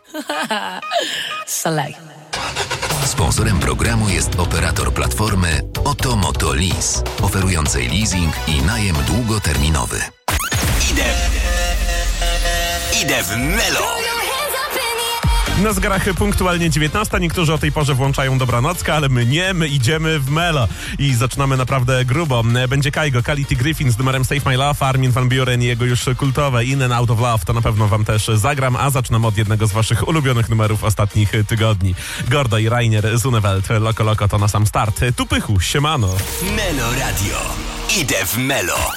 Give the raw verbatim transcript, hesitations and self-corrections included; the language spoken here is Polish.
Slay. Sponsorem programu jest operator platformy Otomoto Lease, oferującej leasing i najem długoterminowy. Idę, idę w Melo. Na zegarach punktualnie dziewiętnasta. Niektórzy o tej porze włączają dobranockę, ale my nie, my idziemy w Melo. I zaczynamy naprawdę grubo. Będzie Kygo, Quality Griffin z numerem Save My Love, Armin van Buuren i jego już kultowe In and Out of Love. To na pewno wam też zagram, a zaczynam od jednego z waszych ulubionych numerów ostatnich tygodni. Gordo i Rainier, Zunewelt, Loko Loko to na sam start. Tu Pychu, siemano. Melo Radio. Idę w Melo.